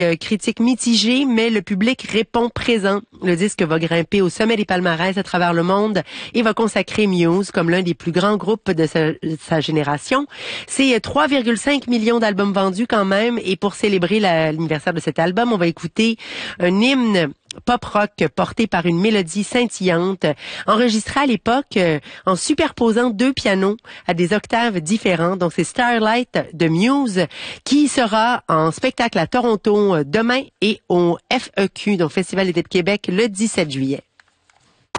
Critique mitigée, mais le public répond présent. Le disque va grimper au sommet des palmarès à travers le monde et va consacrer Muse comme l'un des plus grands groupes de sa génération. C'est 3,5 millions d'albums vendus quand même, et pour célébrer l'anniversaire de cet album, on va écouter un hymne pop-rock porté par une mélodie scintillante, enregistrée à l'époque en superposant deux pianos à des octaves différents. Donc c'est Starlight de Muse, qui sera en spectacle à Toronto demain et au FEQ, donc Festival d'été de Québec, le 17 juillet.